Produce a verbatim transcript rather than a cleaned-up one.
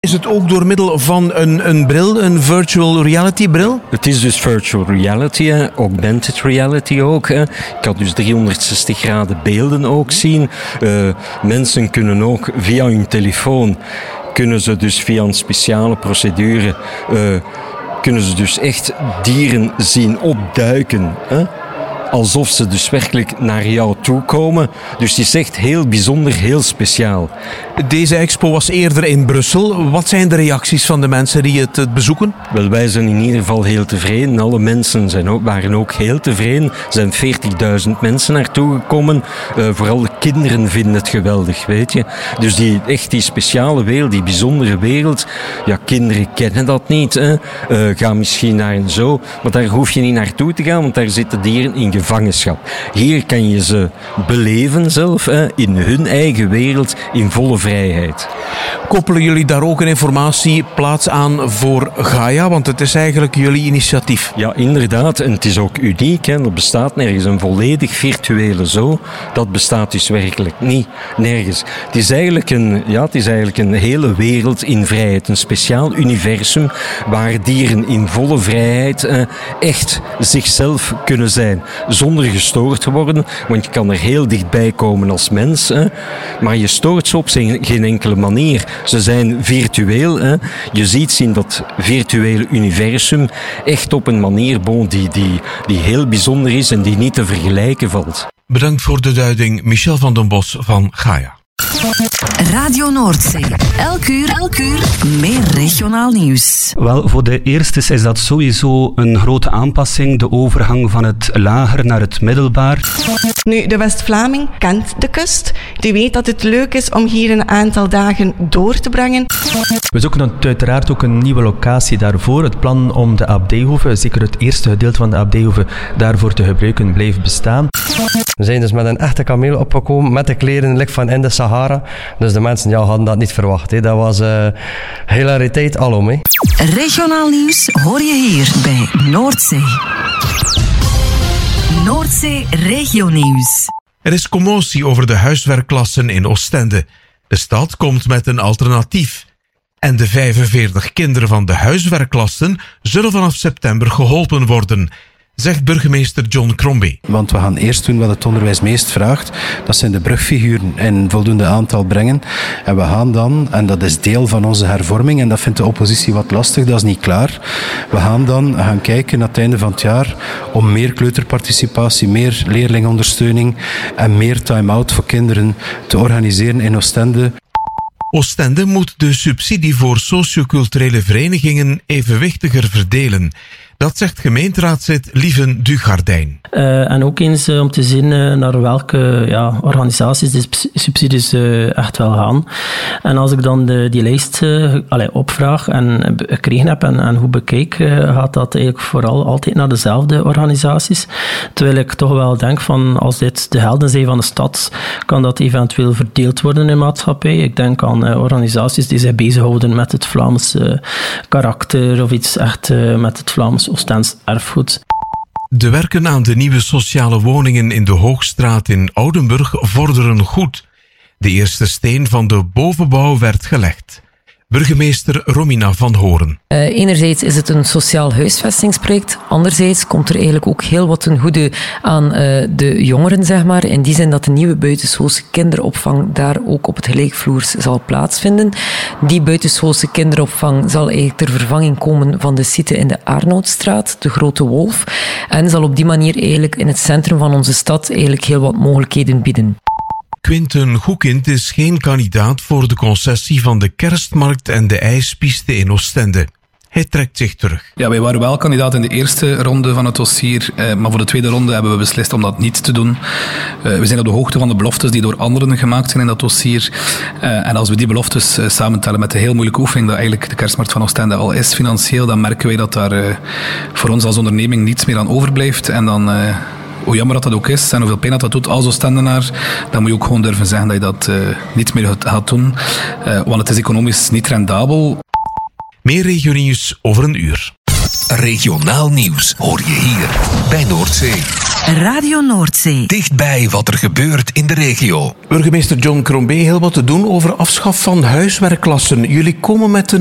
Is het ook door middel van een, een bril, een virtual reality bril? Het is dus virtual reality, hè. Augmented reality ook. Hè. Ik kan dus driehonderdzestig graden beelden ook zien. Uh, mensen kunnen ook via hun telefoon, kunnen ze dus via een speciale procedure, uh, kunnen ze dus echt dieren zien opduiken. Hè. Alsof ze dus werkelijk naar jou toe komen. Dus het is echt heel bijzonder, heel speciaal. Deze expo was eerder in Brussel. Wat zijn de reacties van de mensen die het, het bezoeken? Wel, wij zijn in ieder geval heel tevreden. Alle mensen zijn ook, waren ook heel tevreden. Er zijn veertigduizend mensen naartoe gekomen. Uh, vooral de kinderen vinden het geweldig, weet je. Dus die, echt die speciale wereld, die bijzondere wereld. Ja, kinderen kennen dat niet. Hè. Uh, ga misschien naar een zoo. Maar daar hoef je niet naartoe te gaan, want daar zitten dieren in gevangenschap. Hier kan je ze beleven zelf, hè, in hun eigen wereld, in volle vrijheid. Koppelen jullie daar ook een informatieplaats aan voor Gaia? Want het is eigenlijk jullie initiatief. Ja, inderdaad. En het is ook uniek. Hè. Er bestaat nergens een volledig virtuele zoo. Dat bestaat dus werkelijk niet. Nergens. Het is eigenlijk een, ja, het is eigenlijk een hele wereld in vrijheid. Een speciaal universum waar dieren in volle vrijheid eh, echt zichzelf kunnen zijn. Zonder gestoord te worden. Want je kan er heel dichtbij komen als mens. Hè. Maar je stoort ze op geen enkele manier. Ze zijn virtueel. Hè. Je ziet ze in dat virtuele universum echt op een manier bon, die, die, die heel bijzonder is en die niet te vergelijken valt. Bedankt voor de duiding, Michel van den Bos van Gaia. Radio Noordzee. Elk uur, elk uur meer regionaal nieuws. Wel, voor de eerstes is dat sowieso een grote aanpassing, de overgang van het lager naar het middelbaar. Nu, de West-Vlaming kent de kust. Die weet dat het leuk is om hier een aantal dagen door te brengen. We zoeken uiteraard ook een nieuwe locatie daarvoor. Het plan om de Abdijhoeve, zeker het eerste gedeelte van de Abdijhoeve, daarvoor te gebruiken, blijft bestaan. We zijn dus met een echte kameel opgekomen, met de kleren lik van in de Sahara. Dus de mensen ja, hadden dat niet verwacht. Hè. Dat was uh, hilariteit alom. Hè. Regionaal nieuws hoor je hier bij Noordzee. Noordzee Regionieuws. Er is commotie over de huiswerkklassen in Oostende. De stad komt met een alternatief. En de vijfenveertig kinderen van de huiswerkklassen zullen vanaf september geholpen worden, zegt burgemeester John Crombie. Want we gaan eerst doen wat het onderwijs meest vraagt. Dat zijn de brugfiguren in voldoende aantal brengen. En we gaan dan, en dat is deel van onze hervorming, en dat vindt de oppositie wat lastig, dat is niet klaar. We gaan dan gaan kijken aan het einde van het jaar om meer kleuterparticipatie, meer leerlingondersteuning en meer time-out voor kinderen te organiseren in Oostende. Oostende moet de subsidie voor socioculturele verenigingen evenwichtiger verdelen. Dat zegt gemeenteraadslid Lieven Dugardijn. Uh, en ook eens uh, om te zien uh, naar welke ja, organisaties de subsidies uh, echt wel gaan. En als ik dan de, die lijst uh, allez, opvraag en gekregen heb en, en hoe bekijk, uh, gaat dat eigenlijk vooral altijd naar dezelfde organisaties. Terwijl ik toch wel denk van, als dit de helden zijn van de stad, kan dat eventueel verdeeld worden in de maatschappij. Ik denk aan uh, organisaties die zich bezighouden met het Vlaamse uh, karakter of iets echt uh, met het Vlaamse Oostends erfgoed. De werken aan de nieuwe sociale woningen in de Hoogstraat in Oudenburg vorderen goed. De eerste steen van de bovenbouw werd gelegd. Burgemeester Romina van Horen. Uh, enerzijds is het een sociaal huisvestingsproject. Anderzijds komt er eigenlijk ook heel wat ten goede aan uh, de jongeren, zeg maar. In die zin dat de nieuwe buitenschoolse kinderopvang daar ook op het gelijkvloers zal plaatsvinden. Die buitenschoolse kinderopvang zal eigenlijk ter vervanging komen van de site in de Arnoudstraat, de Grote Wolf. En zal op die manier eigenlijk in het centrum van onze stad eigenlijk heel wat mogelijkheden bieden. Quinten Goekind is geen kandidaat voor de concessie van de kerstmarkt en de ijspiste in Oostende. Hij trekt zich terug. Ja, wij waren wel kandidaat in de eerste ronde van het dossier, eh, maar voor de tweede ronde hebben we beslist om dat niet te doen. Uh, we zijn op de hoogte van de beloftes die door anderen gemaakt zijn in dat dossier. Uh, en als we die beloftes uh, samentellen met de heel moeilijke oefening dat eigenlijk de kerstmarkt van Oostende al is financieel, dan merken wij dat daar uh, voor ons als onderneming niets meer aan overblijft. En dan... Uh, Hoe jammer dat dat ook is en hoeveel pijn dat dat doet als Oostendenaar, dan moet je ook gewoon durven zeggen dat je dat uh, niet meer gaat doen. Uh, want het is economisch niet rendabel. Meer regionieuws over een uur. Regionaal nieuws hoor je hier bij Noordzee. Radio Noordzee. Dichtbij wat er gebeurt in de regio. Burgemeester John Crombie, heel wat te doen over afschaf van huiswerkklassen. Jullie komen met een